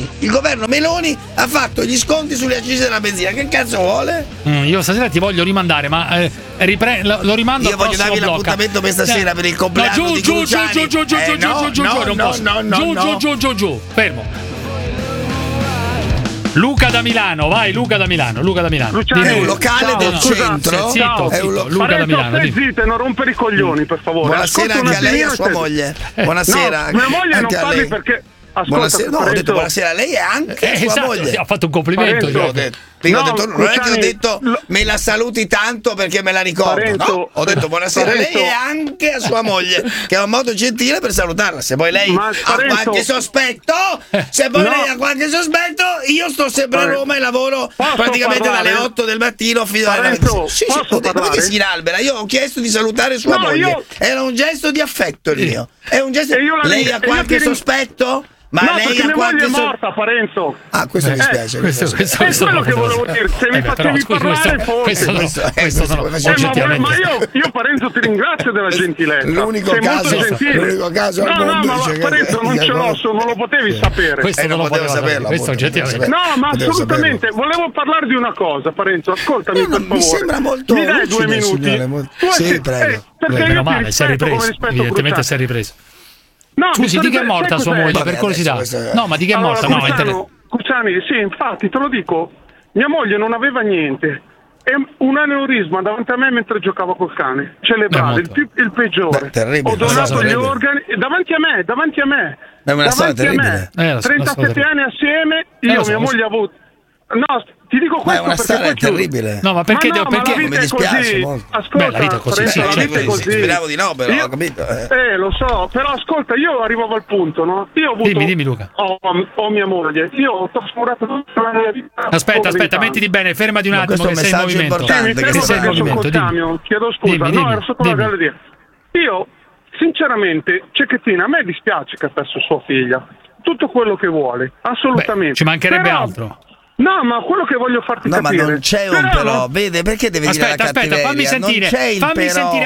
Meloni. Il governo Meloni ha fatto gli sconti sulle accise della benzina. Che cazzo vuole? Io stasera ti voglio rimandare, ma lo rimando. Io voglio darvi l'appuntamento per stasera per il compleanno di Cruciani. Giù, fermo. Luca da Milano, vai Luca da Milano. Luciano, è un locale del centro. Zitto, Luca da Milano. Stai zitto e non rompere i coglioni, per favore. Buonasera anche a lei e a sua moglie. Buonasera. Mia moglie non parli perché... Buonasera, no, ho detto buonasera a lei e anche sua moglie. Ha fatto un complimento. Ho detto, non è che ho detto me la saluti tanto perché me la ricordo. No, ho detto buonasera a lei e anche a sua moglie, che è un modo gentile per salutarla. Se poi lei ha qualche sospetto, io sto sempre a Roma e lavoro praticamente dalle 8 del mattino fino alle 9. Sì, perché si inalbera? Io ho chiesto di salutare sua moglie. Era un gesto di affetto il mio. È un gesto. Lei ha qualche sospetto? Ma no, lei perché mia moglie è morta, Parenzo. Ah, questo mi spiace. Questo è quello che volevo dire. Se mi facevi parlare, forse. Ma io Parenzo ti ringrazio della gentilezza. L'unico caso al mondo. No, ma Parenzo non ce l'ho, non lo potevi sapere. Questo non lo potevo saperlo. Questo oggettivamente. No, ma assolutamente. Volevo parlare di una cosa, Parenzo. Ascoltami, per favore. Mi sembra molto. Mi dai 2 minuti? Sì, prego. Meno male, si è ripreso. Evidentemente si è ripreso. No, scusi, di che è morta sua moglie, per curiosità? No, ma di che è morta? Cucciani, sì, infatti, te lo dico, mia moglie non aveva niente. È un aneurisma davanti a me mentre giocavo col cane. Cerebrale, il peggiore. Ho donato gli organi davanti a me. È una storia terribile. 37 anni assieme, io e mia moglie ho avuto. No, ti dico questo è una storia terribile. No, ma perché mi dispiace molto. Ascolta, la vita è così, la vita è così. Speravo di no, però ho capito. Lo so, però ascolta, io arrivavo al punto, no? Io ho avuto Dimmi Luca. Ho mia moglie. Io ho trascurato tutta la mia vita. Aspetta, mettiti bene, fermati un attimo che sei in movimento. Che sei in movimento. Chiedo scusa, no, era sotto la galleria. Io sinceramente, Cecchettina, a me dispiace che ha perso sua figlia. Tutto quello che vuole, assolutamente. Ci mancherebbe altro. No, ma quello che voglio farti capire. Ma non c'è un però, vede, perché deve dire la cattiveria? Fammi sentire,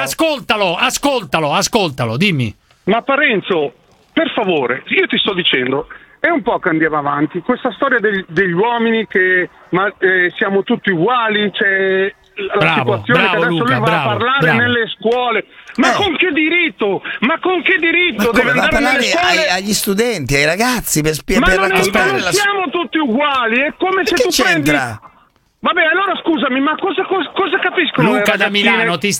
ascoltalo, dimmi. Ma Parenzo, per favore, io ti sto dicendo, è un po' che andiamo avanti, questa storia degli uomini che siamo tutti uguali, c'è la situazione che adesso Luca, lui va a parlare nelle scuole. Ma con che diritto? Ma deve andare nelle scuole agli studenti, ai ragazzi per raccontare non siamo tutti uguali, è come se tu prendi. Vabbè, allora scusami, ma cosa capiscono? Luca da Milano ti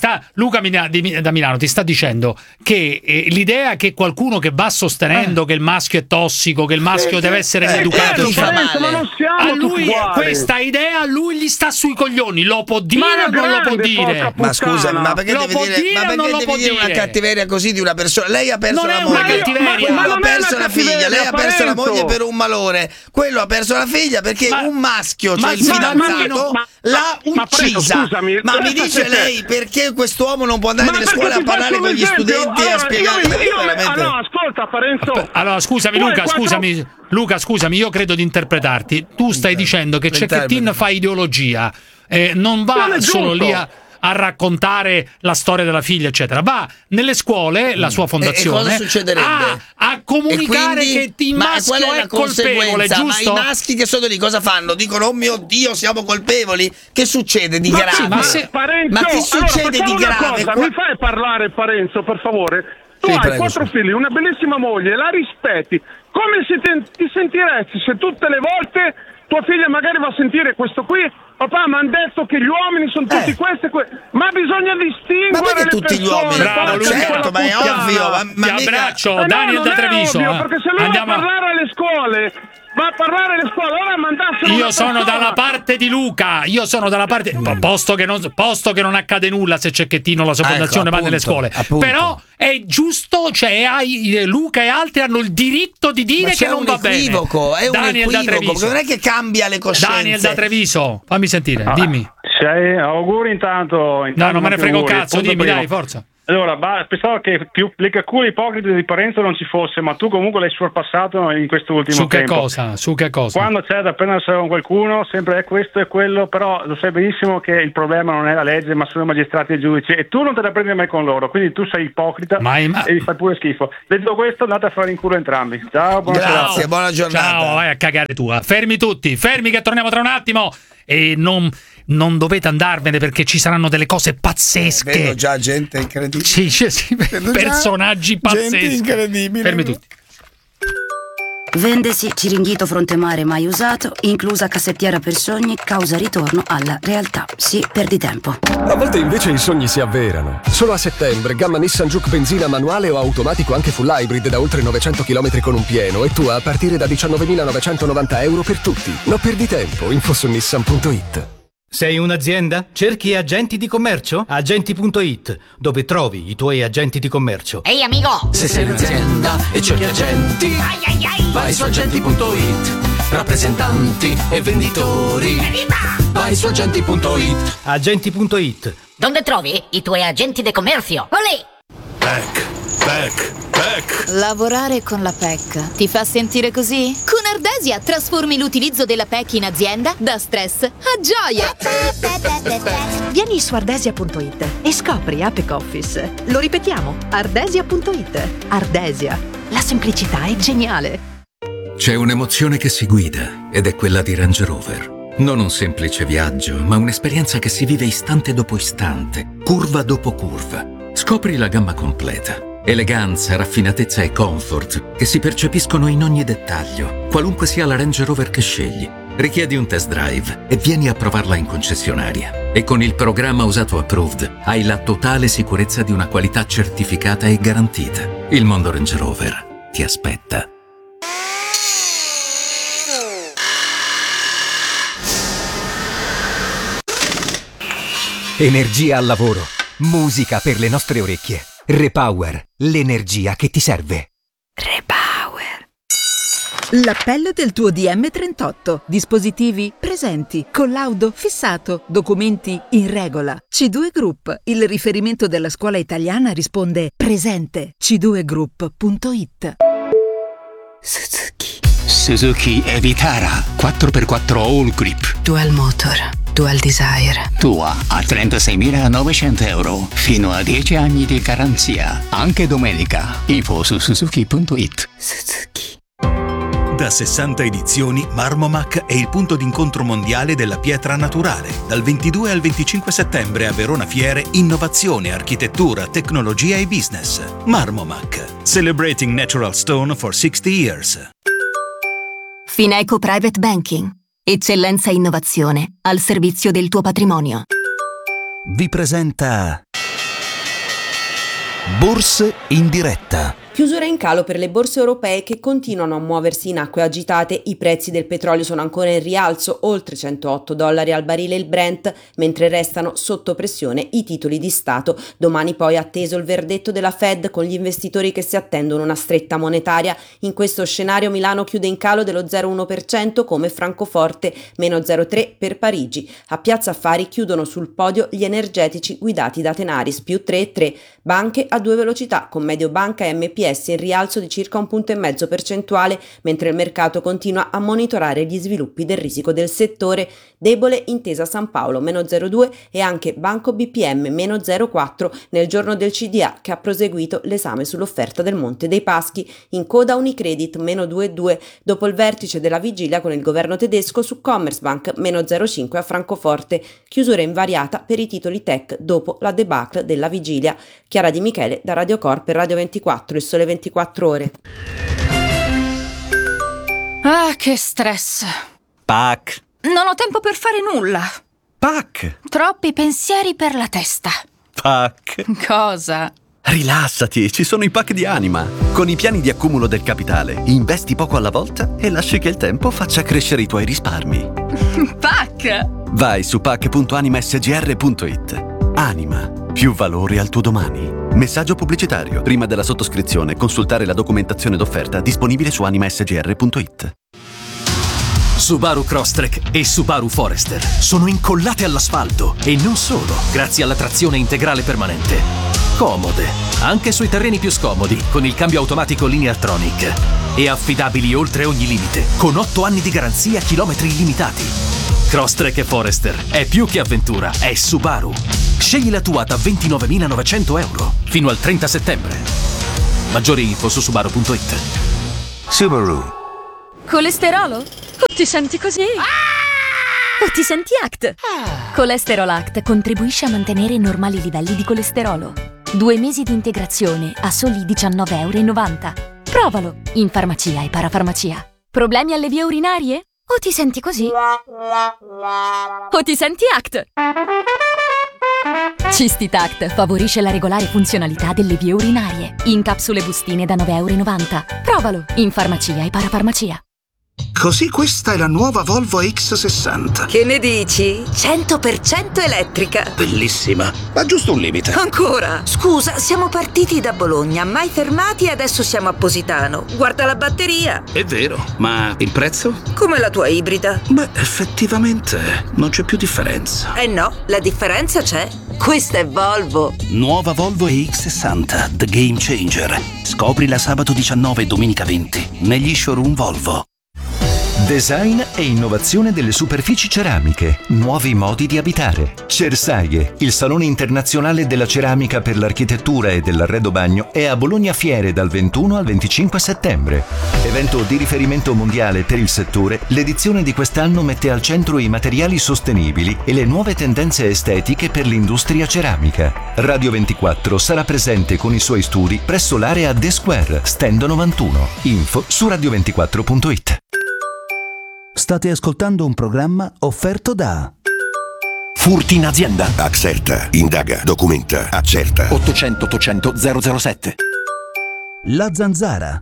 sta dicendo che l'idea che qualcuno che va sostenendo che il maschio è tossico, che il maschio deve essere educato, ma non siamo a lui questa idea gli sta sui coglioni, lo può dire o non lo può dire? Ma scusami, ma perché devi dire una cattiveria così di una persona? Lei ha perso la moglie, quello ha perso la figlia, lei ha perso la moglie per un malore, quello ha perso la figlia perché un maschio, cioè il fidanzato, l'ha uccisa. Ma mi dice lei perché quest'uomo non può andare nelle scuole a parlare con gli studenti e a spiegare? No, ascolta Parenzo. Allora scusami Luca, io credo di interpretarti. Tu stai dicendo che Cecchettin fa ideologia, non va solo lì a raccontare la storia della figlia, eccetera. Va nelle scuole, la sua fondazione, cosa succederebbe? A comunicare che il maschio è colpevole, giusto? Ma i maschi che sono lì cosa fanno? Dicono, oh mio Dio, siamo colpevoli? Che succede di grave? Ma che succede di grave? Mi fai parlare, Parenzo, per favore? Tu hai 4 figli, una bellissima moglie, la rispetti. Come ti sentiresti se tutte le volte tua figlia magari va a sentire questo qui? Papà, mi hanno detto che gli uomini sono tutti questi ma bisogna distinguere. Ma perché tutti gli uomini? Bravo, certo, ma è ovvio. Ti abbraccio, Daniel da Treviso. Perché se lui va a parlare alle scuole, ora mandassero. Io sono dalla parte di Luca. Posto che non accade nulla se Cecchettino la sua fondazione va nelle scuole. Però è giusto, Luca e altri hanno il diritto di dire che non va bene. È un Daniel da Treviso. Non è che cambia le coscienze. Daniel da Treviso, fammi sentire, dimmi. Auguri intanto. No, non me ne frega un cazzo, dimmi, dai, forza. Allora, pensavo che più leccaculo ipocrita di Parenzo non ci fosse, ma tu comunque l'hai sorpassato in questo ultimo tempo. Su che cosa? Quando c'è da prendersi con qualcuno, sempre è questo e quello, però lo sai benissimo che il problema non è la legge, ma sono i magistrati e i giudici, e tu non te la prendi mai con loro, quindi tu sei ipocrita e vi fai pure schifo. Detto questo, andate a fare in culo entrambi. Ciao, grazie, buona giornata. Ciao, vai a cagare tu. Fermi tutti, fermi che torniamo tra un attimo e non dovete andarvene perché ci saranno delle cose pazzesche. Vedo già gente incredibile. Sì, personaggi pazzeschi. Gente incredibile. Fermi tutti. Vendesi Ciringhito fronte mare mai usato, inclusa cassettiera per sogni, causa ritorno alla realtà. Sì, perdi tempo. A volte invece i sogni si avverano. Solo a settembre, gamma Nissan Juke benzina manuale o automatico anche full hybrid da oltre 900 km con un pieno e tu a partire da 19.990 euro per tutti. Non perdi tempo, info su nissan.it. Sei un'azienda? Cerchi agenti di commercio? Agenti.it, dove trovi i tuoi agenti di commercio. Ehi amico! Se sei un'azienda e cerchi agenti, vai su agenti.it. Rappresentanti e venditori, vai su agenti.it. Agenti.it. Dove trovi i tuoi agenti di commercio? Olè! PEC. Lavorare con la PEC ti fa sentire così? Con Ardesia trasformi l'utilizzo della PEC in azienda da stress a gioia. Vieni su ardesia.it e scopri Apic Office. Lo ripetiamo, ardesia.it. Ardesia, la semplicità è geniale. C'è un'emozione che si guida ed è quella di Range Rover. Non un semplice viaggio, ma un'esperienza che si vive istante dopo istante, curva dopo curva. Scopri la gamma completa. Eleganza, raffinatezza e comfort che si percepiscono in ogni dettaglio, qualunque sia la Range Rover che scegli. Richiedi un test drive e vieni a provarla in concessionaria. E con il programma Usato Approved hai la totale sicurezza di una qualità certificata e garantita. Il mondo Range Rover ti aspetta. Energia al lavoro, musica per le nostre orecchie. Repower, l'energia che ti serve. Repower. L'appello del tuo DM38. Dispositivi presenti, collaudo fissato, documenti in regola. C2 Group, il riferimento della scuola italiana, risponde presente. c2group.it. Suzuki Evitara 4x4 All Grip Dual Motor, Dual Desire. Tua a 36.900 euro, fino a 10 anni di garanzia. Anche domenica. Info su suzuki.it. Suzuki. Da 60 edizioni, Marmomac è il punto d'incontro mondiale della pietra naturale. Dal 22 al 25 settembre a Verona Fiere, innovazione, architettura, tecnologia e business. Marmomac, celebrating natural stone for 60 years. Fineco Private Banking. Eccellenza e innovazione al servizio del tuo patrimonio. Vi presenta Borse in diretta. Chiusura in calo per le borse europee che continuano a muoversi in acque agitate. I prezzi del petrolio sono ancora in rialzo, oltre $108 al barile il Brent, mentre restano sotto pressione i titoli di Stato. Domani poi atteso il verdetto della Fed, con gli investitori che si attendono una stretta monetaria. In questo scenario Milano chiude in calo dello 0,1% come Francoforte, meno 0,3% per Parigi. A Piazza Affari chiudono sul podio gli energetici guidati da Tenaris, più 3,3%. Banche a due velocità, con Mediobanca e MPS in rialzo di circa 1,5 punti percentuale, mentre il mercato continua a monitorare gli sviluppi del risico del settore. Debole Intesa San Paolo, meno 0,2%, e anche Banco BPM, meno 0,4%, nel giorno del CDA, che ha proseguito l'esame sull'offerta del Monte dei Paschi. In coda Unicredit, meno 2,2%, dopo il vertice della vigilia con il governo tedesco su Commerzbank, meno 0,5% a Francoforte. Chiusura invariata per i titoli tech dopo la debacle della vigilia. Chiara Di Michele da Radio Cor per Radio 24, il Sole 24 Ore. Ah, che stress. PAC. Non ho tempo per fare nulla. PAC. Troppi pensieri per la testa. PAC. Cosa? Rilassati, ci sono i PAC di Anima. Con i piani di accumulo del capitale, investi poco alla volta e lasci che il tempo faccia crescere i tuoi risparmi. PAC. Vai su pac.animasgr.it. Anima, più valore al tuo domani. Messaggio pubblicitario. Prima della sottoscrizione, consultare la documentazione d'offerta disponibile su animasgr.it. Subaru Crosstrek e Subaru Forester sono incollate all'asfalto e non solo, grazie alla trazione integrale permanente. comode, anche sui terreni più scomodi, con il cambio automatico Lineartronic. E affidabili oltre ogni limite, con 8 anni di garanzia, chilometri illimitati. Crosstrek e Forester è più che avventura, è Subaru. Scegli la tua da 29.900 euro fino al 30 settembre. Maggiori info su Subaru.it. Subaru. Colesterolo? O ti senti così? O ti senti ACT? Colesterol ACT contribuisce a mantenere i normali livelli di colesterolo. 2 mesi di integrazione a soli 19,90 €. Provalo in farmacia e parafarmacia. Problemi alle vie urinarie? O ti senti così? O ti senti ACT? Cistitact favorisce la regolare funzionalità delle vie urinarie. In capsule bustine da 9,90 €. Provalo in farmacia e parafarmacia. Così questa è la nuova Volvo X60. Che ne dici? 100% elettrica. Bellissima, ma giusto un limite. Ancora? Scusa, siamo partiti da Bologna, mai fermati e adesso siamo a Positano. Guarda la batteria. È vero, ma il prezzo? Come la tua ibrida. Beh, effettivamente non c'è più differenza. Eh no, la differenza c'è. Questa è Volvo. Nuova Volvo EX60, The Game Changer. Scoprila sabato 19 e domenica 20 negli showroom Volvo. Design e innovazione delle superfici ceramiche, nuovi modi di abitare. Cersaie, il salone internazionale della ceramica per l'architettura e dell'arredo bagno, è a Bologna Fiere dal 21 al 25 settembre. Evento di riferimento mondiale per il settore, l'edizione di quest'anno mette al centro i materiali sostenibili e le nuove tendenze estetiche per l'industria ceramica. Radio 24 sarà presente con i suoi studi presso l'area The Square, stand 91. Info su radio24.it. State ascoltando un programma offerto da Furti in azienda. Accerta, indaga, documenta, accerta. 800 800 007. La Zanzara.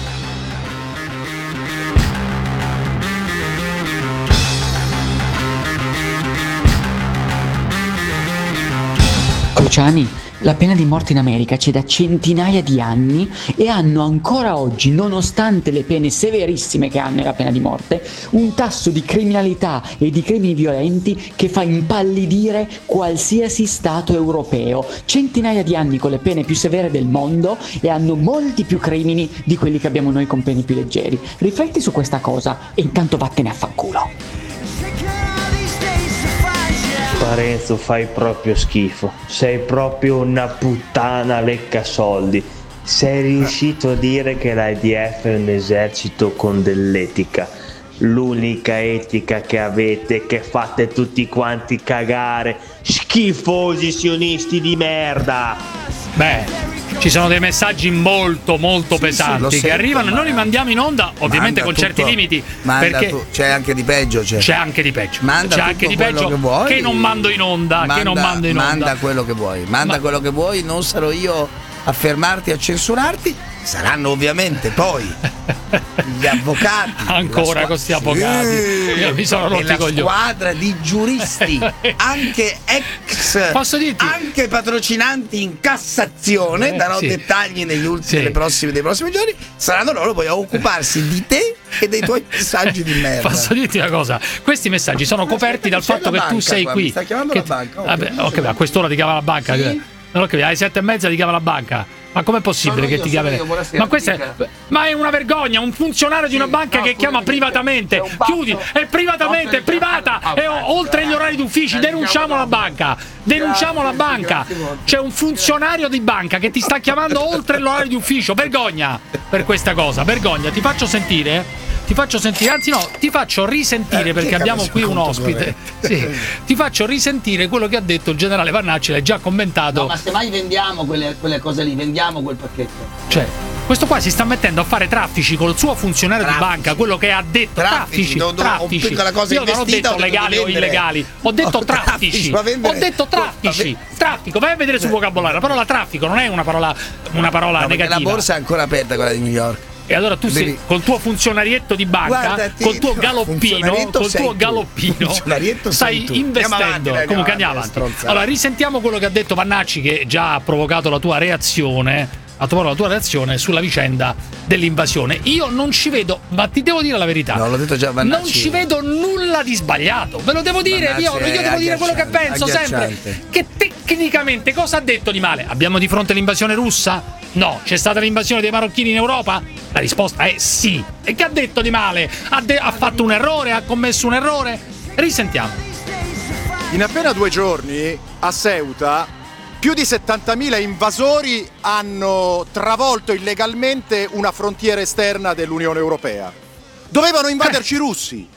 Cruciani, la pena di morte in America c'è da centinaia di anni e hanno ancora oggi, nonostante le pene severissime che hanno la pena di morte, un tasso di criminalità e di crimini violenti che fa impallidire qualsiasi stato europeo. Centinaia di anni con le pene più severe del mondo e hanno molti più crimini di quelli che abbiamo noi con pene più leggeri. Rifletti su questa cosa e intanto vattene a fanculo. Parenzo, fai proprio schifo, sei proprio una puttana lecca soldi. Sei riuscito a dire che l'IDF è un esercito con dell'etica, l'unica etica che avete, che fate tutti quanti cagare, schifosi sionisti di merda. Beh, ci sono dei messaggi molto pesanti che arrivano, noi li mandiamo in onda, ovviamente con certi limiti, perché c'è anche di peggio, c'è anche di peggio, manda c'è anche di peggio che vuoi, che non mando in onda, manda quello che vuoi, quello che vuoi, non sarò io a fermarti, a censurarti. Saranno ovviamente poi gli avvocati ancora con questi avvocati, io mi sono rotti i coglioni, la squadra di giuristi anche posso dirti, anche patrocinanti in Cassazione, darò dettagli dei prossimi giorni, saranno loro poi a occuparsi di te e dei tuoi messaggi di merda. Posso dirti una cosa, questi messaggi sono coperti dal fatto che tu sei qui, mi sta chiamando la banca. Ok, a quest'ora ti chiama la banca, ok, alle 7:30 ti chiama la banca. Ma com'è possibile che ti chiami? Ma è una vergogna, un funzionario di una banca che chiama privatamente. Chiudi, è privatamente, è privata, è oltre gli orari d'ufficio. Denunciamo la banca. C'è un funzionario di banca che ti sta chiamando oltre l'orario di ufficio. Vergogna per questa cosa, vergogna. Ti faccio sentire, anzi no, ti faccio risentire perché abbiamo qui un ospite. Sì, ti faccio risentire quello che ha detto il generale Vannacci, l'hai già commentato. No, ma se mai vendiamo quelle cose lì, vendiamo quel pacchetto. Cioè, questo qua si sta mettendo a fare traffici col suo funzionario di banca, quello che ha detto traffici. Io non ho detto legali o illegali, ho detto traffici. Traffico, vai a vedere sul vocabolario. La parola traffico non è una parola negativa. La borsa è ancora aperta, quella di New York. E allora tu sei col tuo funzionarietto di banca, col tuo galoppino, stai investendo. Comunque andiamo avanti. Allora risentiamo quello che ha detto Vannacci, che già ha provocato la tua reazione. la tua reazione sulla vicenda dell'invasione. Io non ci vedo, ma ti devo dire la verità. No, l'ho detto già, non ci vedo nulla di sbagliato. Ve lo devo dire, io devo dire quello che penso sempre. Che tecnicamente cosa ha detto di male? Abbiamo di fronte l'invasione russa? No. C'è stata l'invasione dei marocchini in Europa? La risposta è sì. E che ha detto di male? Ha fatto un errore? Ha commesso un errore? Risentiamo. In appena 2 giorni a Ceuta più di 70.000 invasori hanno travolto illegalmente una frontiera esterna dell'Unione Europea. Dovevano invaderci i russi.